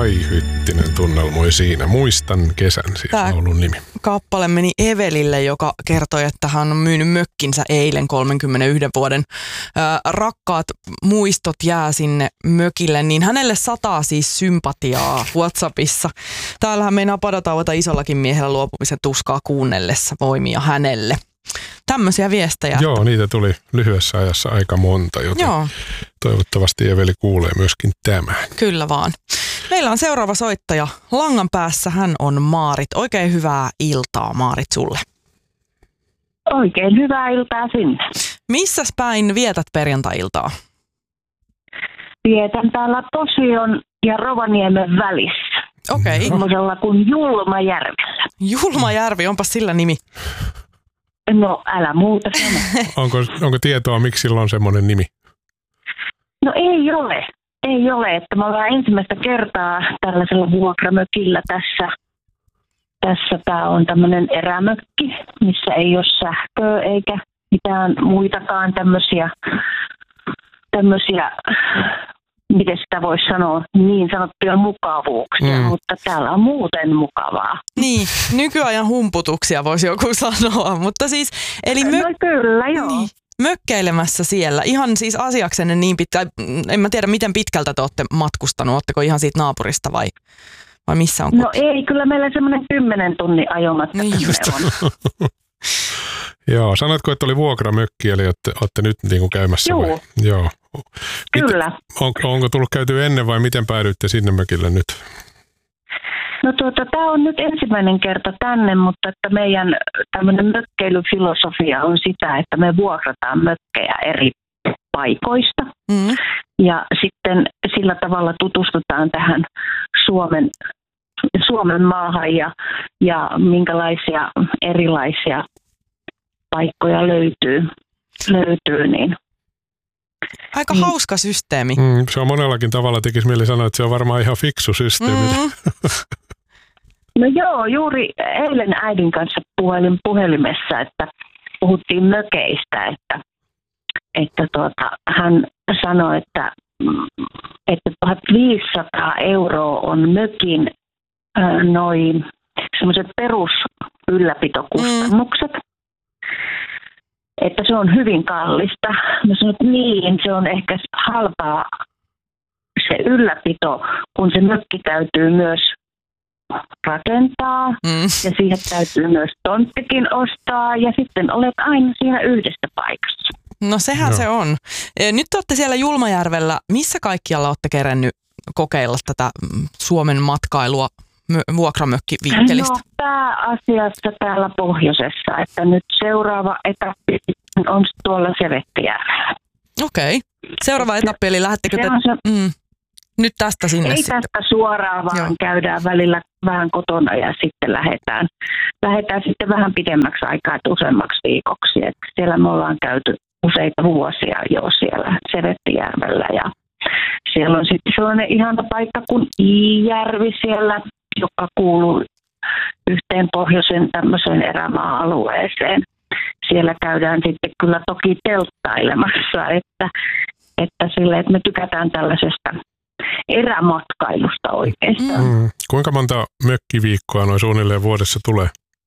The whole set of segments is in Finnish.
Kai Hyttinen tunnelmoi siinä. Muistan kesän, siis laulun nimi. Kappale meni Evelille, joka kertoi, että hän on myynyt mökkinsä eilen 31 vuoden. Rakkaat muistot jää sinne mökille, niin hänelle sataa siis sympatiaa WhatsAppissa. Täällähän meinaa padotauota isollakin miehellä luopumisen tuskaa kuunnellessa voimia hänelle. Tämmöisiä viestejä. Joo, niitä tuli lyhyessä ajassa aika monta, joten toivottavasti Eveli kuulee myöskin tämän. Kyllä vaan. Meillä on seuraava soittaja. Langan päässä hän on Maarit. Oikein hyvää iltaa, Maarit, sulle. Oikein hyvää iltaa sinne. Missäs päin vietät perjantai-iltaa? Vietän täällä Posion ja Rovaniemen välissä. Okei. Semmoisella kuin Julmajärvellä. Julmajärvi, onpas sillä nimi. No älä muuta sano. Onko tietoa, miksi sillä on semmoinen nimi? No ei ole. Ei ole, että me ollaan ensimmäistä kertaa tällaisella vuokramökillä tässä. Tässä tämä on tämmöinen erämökki, missä ei ole sähköä eikä mitään muitakaan tämmöisiä, miten sitä voisi sanoa, niin sanottuja mukavuuksia, mutta täällä on muuten mukavaa. Niin, nykyajan humputuksia voisi joku sanoa, mutta siis, eli no kyllä, joo. Niin, mökkeilemässä siellä, ihan siis asiaksenne niin pitkä, en mä tiedä miten pitkältä te olette matkustanut, ootteko ihan siitä naapurista vai missä on No ei, kyllä meillä semmoinen 10 tunnin ajomatka niin on. Joo, sanotko, että oli vuokramökki, eli olette nyt niin kuin käymässä vai? Joo. Kyllä. Onko tullut käyty ennen vai miten päädyitte sinne mökille nyt? No tämä on nyt ensimmäinen kerta tänne, mutta että meidän tämmöinen mökkeilyfilosofia on sitä, että me vuokrataan mökkejä eri paikoista. Ja sitten sillä tavalla tutustutaan tähän Suomen maahan ja minkälaisia erilaisia paikkoja löytyy niin. Aika hauska systeemi. Se on monellakin tavalla, tekisi mieli sanoa, että se on varmaan ihan fiksu systeemi. No joo, juuri eilen äidin kanssa puhelin puhelimessa, että puhuttiin mökeistä, että hän sanoi, että 1 500 € on mökin noin semmoiset perusylläpitokustannukset. Että se on hyvin kallista. Mä sanon, että niin, se on ehkä halpaa se ylläpito, kun se mökki täytyy myös rakentaa ja siihen täytyy myös tonttikin ostaa ja sitten olet aina siinä yhdessä paikassa. No sehän se on. Nyt olette siellä Julmajärvellä. Missä kaikkialla olette kerennyt kokeilla tätä Suomen matkailua vuokramökkivinkkelistä? No pääasiassa täällä pohjoisessa, että nyt seuraava etappi on tuolla Sevettijärvellä. Okei. Seuraava etappi, eli lähdettekö te nyt tästä sinne ei sitten? Ei tästä suoraan, vaan käydään välillä vähän kotona ja sitten lähdetään sitten vähän pidemmäksi aikaa, useammaksi viikoksi. Että siellä me ollaan käyty useita vuosia jo siellä Sevettijärvellä ja siellä on sitten sellainen ihana paikka kuin Iijärvi siellä, joka kuuluu yhteen pohjoisen tämmöiseen erämaa-alueeseen. Siellä käydään sitten kyllä toki telttailemassa, että me tykätään tällaisesta erämatkailusta oikeastaan. Kuinka monta mökkiviikkoa noin suunnilleen vuodessa tulee?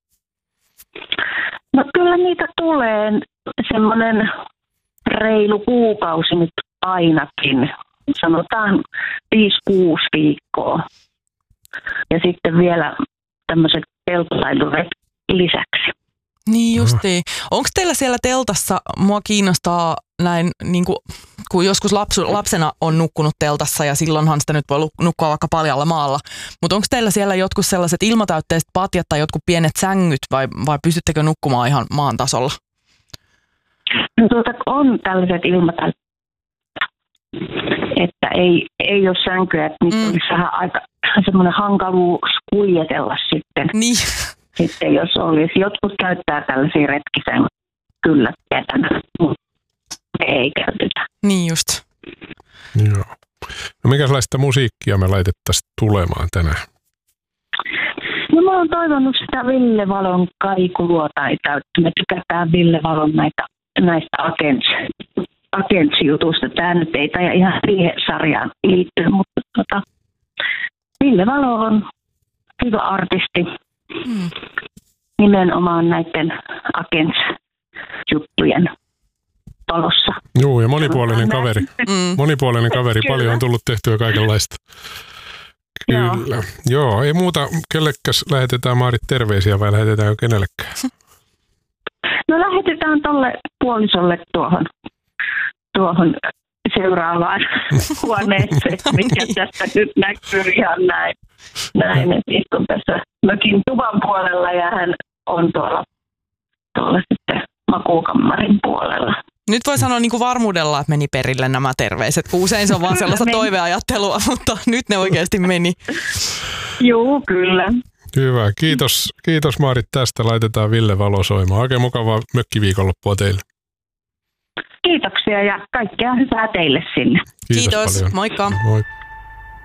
No kyllä niitä tulee semmoinen reilu kuukausi nyt ainakin. Sanotaan 5-6 viikkoa. Ja sitten vielä tämmöiset telttailuret lisäksi. Niin justiin. Onko teillä siellä teltassa, mua kiinnostaa näin, niin kun joskus lapsena on nukkunut teltassa ja silloinhan sitä nyt voi nukkua vaikka paljalla maalla, mutta onko teillä siellä jotkut sellaiset ilmatäytteiset patjat tai jotkut pienet sängyt vai pystyttekö nukkumaan ihan maan tasolla? No on tällaiset ilmatäytteiset, että ei ole sänkyä, että niitä olisi vähän aika semmoinen hankaluus kuljetella sitten. Niin. Sitten jos olisi. Jotkut käyttää tällaisia retkisen kyllä tietänä, mutta ei käytetä. Niin just. Joo. No minkälaista musiikkia me laitettaisiin tulemaan tänään? No mä oon toivonut sitä Ville Valon kaikuluotaita, että me tykätään Ville Valon näistä Agents-jutusta. Tämä nyt ei ihan siihen sarjaan liittyy, mutta Ville Valo on hyvä artisti. Nimenomaan näiden Agents-juttujen talossa. Joo, ja monipuolinen kaveri. Monipuolinen kaveri. Paljon on tullut tehtyä kaikenlaista. Kyllä. Joo, ei muuta. Kellekäs lähetetään, Maarit, terveisiä vai lähetetäänkö kenellekään? No lähetetään tolle puolisolle tuohon seuraavaan huoneeseen, mikä tästä nyt näkyy ihan näin. Että istun tässä mökin tuvan puolella ja hän on tuolla sitten makuukammarin puolella. Nyt voi sanoa niin kuin varmuudella, että meni perille nämä terveiset, kun usein se on vaan sellaista toiveajattelua, mutta nyt ne oikeasti meni. Joo, kyllä. Hyvä. Kiitos Maarit tästä. Laitetaan Ville Valo soimaan. Oikein mukavaa mökkiviikonloppua teille. Kiitoksia ja kaikkea hyvää teille sinne. Kiitos. Moikka. Moi.